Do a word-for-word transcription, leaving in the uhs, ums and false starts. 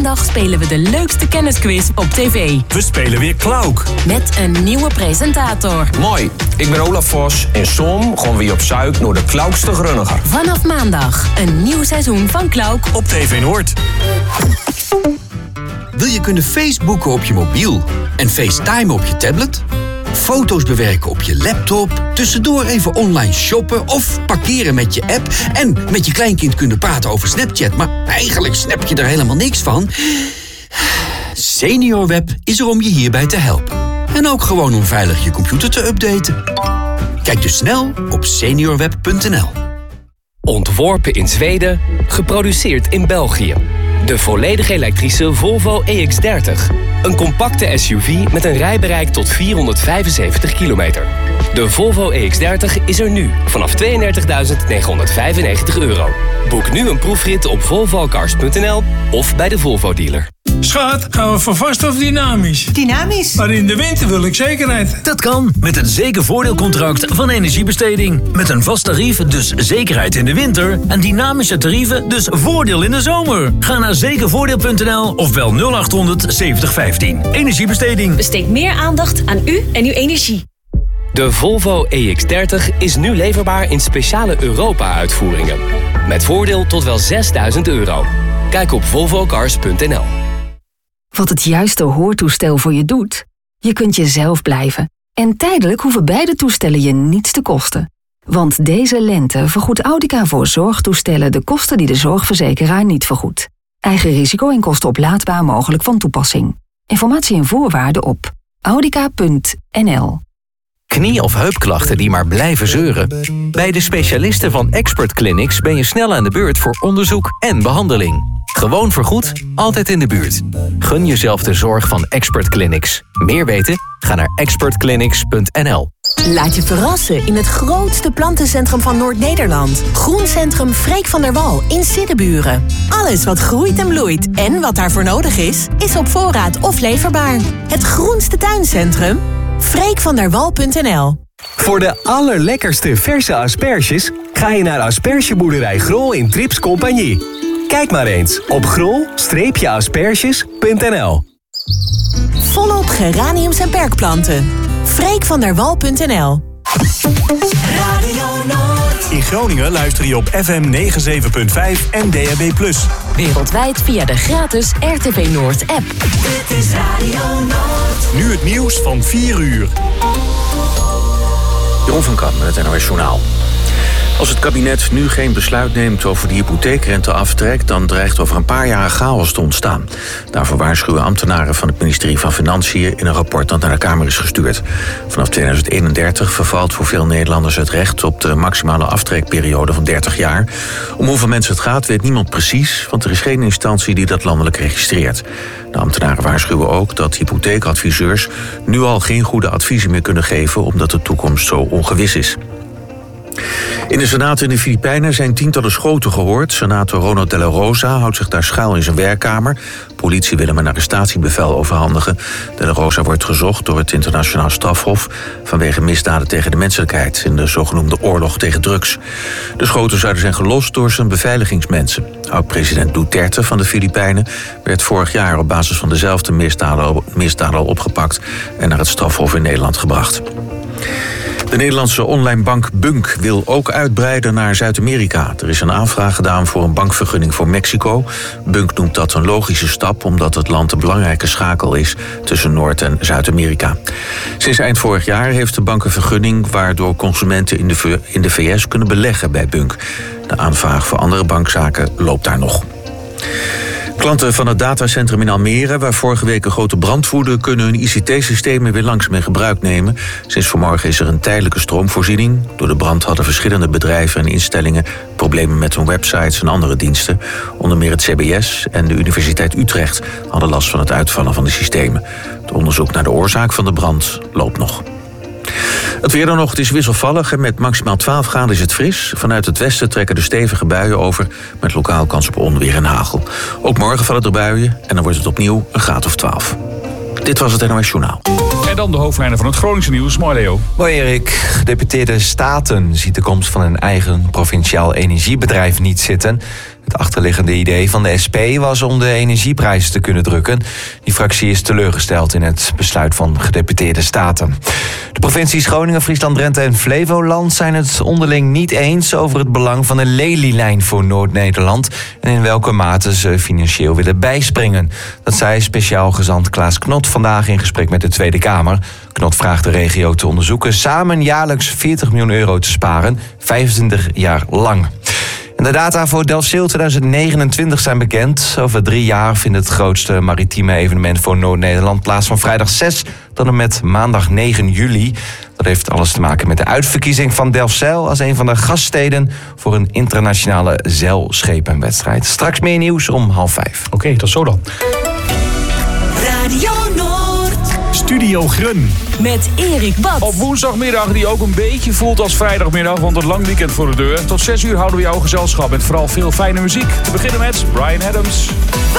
maandag spelen we de leukste kennisquiz op tv. We spelen weer Klauk. Met een nieuwe presentator. Mooi, ik ben Olaf Vos en som gaan we op zoek naar de Klaukste grunniger. Vanaf maandag, een nieuw seizoen van Klauk op T V Noord. Wil je kunnen Facebooken op je mobiel en FaceTime op je tablet? Foto's bewerken op je laptop, tussendoor even online shoppen of parkeren met je app en met je kleinkind kunnen praten over Snapchat, maar eigenlijk snap je er helemaal niks van? SeniorWeb is er om je hierbij te helpen. En ook gewoon om veilig je computer te updaten. Kijk dus snel op seniorweb punt n l. Ontworpen in Zweden, geproduceerd in België. De volledig elektrische Volvo E X dertig. Een compacte S U V met een rijbereik tot vierhonderdvijfenzeventig kilometer. De Volvo E X dertig is er nu vanaf tweeëndertigduizend negenhonderdvijfennegentig euro. Boek nu een proefrit op volvocars punt n l of bij de Volvo dealer. Schat, gaan we voor vast of dynamisch? Dynamisch. Maar in de winter wil ik zekerheid. Dat kan met het zekervoordeelcontract van Energiebesteding. Met een vast tarief, dus zekerheid in de winter. En dynamische tarieven, dus voordeel in de zomer. Ga naar zekervoordeel punt n l of bel nul achthonderd zeventig vijftien. Energiebesteding. Besteed meer aandacht aan u en uw energie. De Volvo E X dertig is nu leverbaar in speciale Europa-uitvoeringen. Met voordeel tot wel zesduizend euro. Kijk op volvocars punt n l. Wat het juiste hoortoestel voor je doet? Je kunt jezelf blijven. En tijdelijk hoeven beide toestellen je niets te kosten. Want deze lente vergoedt Audica voor zorgtoestellen de kosten die de zorgverzekeraar niet vergoedt. Eigen risico en kosten oplaadbaar mogelijk van toepassing. Informatie en voorwaarden op audica punt n l. Knie- of heupklachten die maar blijven zeuren? Bij de specialisten van Expert Clinics ben je snel aan de beurt voor onderzoek en behandeling. Gewoon vergoed, altijd in de buurt. Gun jezelf de zorg van Expert Clinics. Meer weten? Ga naar expert clinics punt n l. Laat je verrassen in het grootste plantencentrum van Noord-Nederland. Groencentrum Freek van der Wal in Siddeburen. Alles wat groeit en bloeit en wat daarvoor nodig is, is op voorraad of leverbaar. Het groenste tuincentrum? freek van der wal punt n l. Voor de allerlekkerste verse asperges ga je naar Aspergeboerderij Grol in Trips Compagnie. Kijk maar eens op grol asperges punt n l. Volop geraniums en perkplanten. freek van der wal punt n l. Radio Noord. In Groningen luister je op F M negenenzeventig punt vijf en D A B plus. Wereldwijd via de gratis R T V Noord app. Dit is Radio Noord. Nu het nieuws van vier uur. Jeroen van Kamp met het N O S Journaal. Als het kabinet nu geen besluit neemt over de hypotheekrenteaftrek, dan dreigt over een paar jaar chaos te ontstaan. Daarvoor waarschuwen ambtenaren van het ministerie van Financiën in een rapport dat naar de Kamer is gestuurd. Vanaf tweeduizend eenendertig vervalt voor veel Nederlanders het recht op de maximale aftrekperiode van dertig jaar. Om hoeveel mensen het gaat weet niemand precies, want er is geen instantie die dat landelijk registreert. De ambtenaren waarschuwen ook dat hypotheekadviseurs nu al geen goede adviezen meer kunnen geven omdat de toekomst zo ongewis is. In de Senaat in de Filipijnen zijn tientallen schoten gehoord. Senator Ronald de la Rosa houdt zich daar schuil in zijn werkkamer. Politie wil hem een arrestatiebevel overhandigen. De la Rosa wordt gezocht door het Internationaal Strafhof vanwege misdaden tegen de menselijkheid in de zogenoemde oorlog tegen drugs. De schoten zouden zijn gelost door zijn beveiligingsmensen. Oud-president Duterte van de Filipijnen werd vorig jaar op basis van dezelfde misdaden, misdaden al opgepakt en naar het strafhof in Nederland gebracht. De Nederlandse online bank Bunk wil ook uitbreiden naar Zuid-Amerika. Er is een aanvraag gedaan voor een bankvergunning voor Mexico. Bunk noemt dat een logische stap, omdat het land een belangrijke schakel is tussen Noord- en Zuid-Amerika. Sinds eind vorig jaar heeft de bank een vergunning waardoor consumenten in de, in de V S kunnen beleggen bij Bunk. De aanvraag voor andere bankzaken loopt daar nog. Klanten van het datacentrum in Almere, waar vorige week een grote brand woedde, kunnen hun I C T-systemen weer langzaam in gebruik nemen. Sinds vanmorgen is er een tijdelijke stroomvoorziening. Door de brand hadden verschillende bedrijven en instellingen problemen met hun websites en andere diensten. Onder meer het C B S en de Universiteit Utrecht hadden last van het uitvallen van de systemen. Het onderzoek naar de oorzaak van de brand loopt nog. Het weer dan nog, het is wisselvallig en met maximaal twaalf graden is het fris. Vanuit het westen trekken de stevige buien over met lokaal kans op onweer en hagel. Ook morgen vallen er buien en dan wordt het opnieuw een graad of twaalf. Dit was het N O S Journaal. En dan de hoofdlijnen van het Groningse nieuws. Mooi, Leo. Mooi, Erik. Gedeputeerde Staten ziet de komst van een eigen provinciaal energiebedrijf niet zitten. Het achterliggende idee van de S P was om de energieprijzen te kunnen drukken. Die fractie is teleurgesteld in het besluit van gedeputeerde staten. De provincies Groningen, Friesland, Drenthe en Flevoland zijn het onderling niet eens over het belang van een lelielijn voor Noord-Nederland en in welke mate ze financieel willen bijspringen. Dat zei speciaal gezant Klaas Knot vandaag in gesprek met de Tweede Kamer. Knot vraagt de regio te onderzoeken samen jaarlijks veertig miljoen euro te sparen, vijfentwintig jaar lang. En de data voor Delfzijl twintig negenentwintig zijn bekend. Over drie jaar vindt het grootste maritieme evenement voor Noord-Nederland plaats van vrijdag zes tot en met maandag negen juli. Dat heeft alles te maken met de uitverkiezing van Delfzijl als een van de gaststeden voor een internationale zeilschepenwedstrijd. Straks meer nieuws om half vijf. Oké, okay, tot zo dan. Radio Noord. Studio Grun. Met Erik Bad. Op woensdagmiddag die ook een beetje voelt als vrijdagmiddag, want het lang weekend voor de deur. Tot zes uur houden we jouw gezelschap met vooral veel fijne muziek. Te beginnen met Bryan Adams.